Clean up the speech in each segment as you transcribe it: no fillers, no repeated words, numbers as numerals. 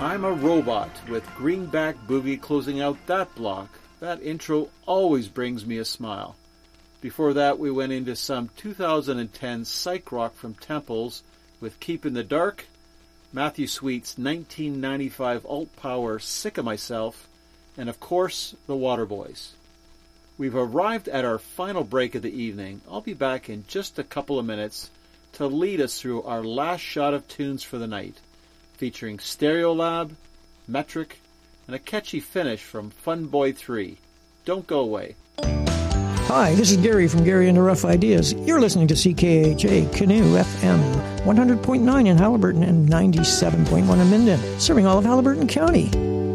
I'm a Robot with Greenback Boogie closing out that block. That intro always brings me a smile. Before that, we went into some 2010 psych rock from Temples with Keep in the Dark, Matthew Sweet's 1995 alt power Sick of Myself, and of course, the Waterboys. We've arrived at our final break of the evening. I'll be back in just a couple of minutes to lead us through our last shot of tunes for the night, featuring Stereolab, Metric, and a catchy finish from Fun Boy 3. Don't go away. Hi, this is Gary from Gary and the Rough Ideas. You're listening to CKHA Canoe FM, 100.9 in Haliburton and 97.1 in Minden, serving all of Haliburton County.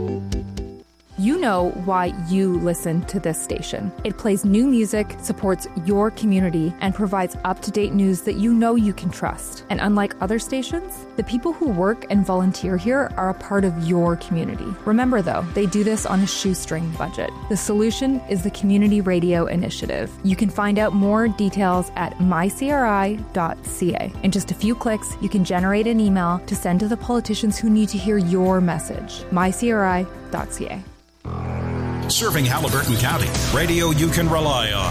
You know why you listen to this station. It plays new music, supports your community, and provides up-to-date news that you know you can trust. And unlike other stations, the people who work and volunteer here are a part of your community. Remember, though, they do this on a shoestring budget. The solution is the Community Radio Initiative. You can find out more details at mycri.ca. In just a few clicks, you can generate an email to send to the politicians who need to hear your message. mycri.ca. Serving Haliburton County. Radio you can rely on.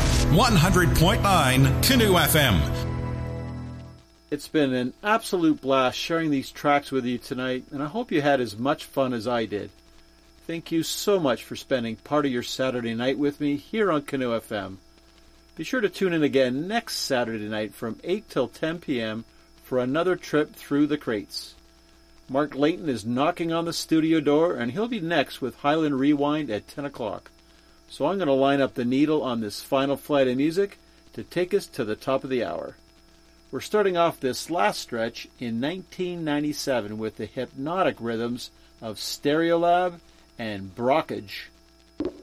100.9 Canoe FM. It's been an absolute blast sharing these tracks with you tonight, and I hope you had as much fun as I did. Thank you so much for spending part of your Saturday night with me here on Canoe FM. Be sure to tune in again next Saturday night from 8 till 10 p.m. for another trip through the crates. Mark Layton is knocking on the studio door, and he'll be next with Highland Rewind at 10 o'clock. So I'm going to line up the needle on this final flight of music to take us to the top of the hour. We're starting off this last stretch in 1997 with the hypnotic rhythms of Stereolab and Brockage.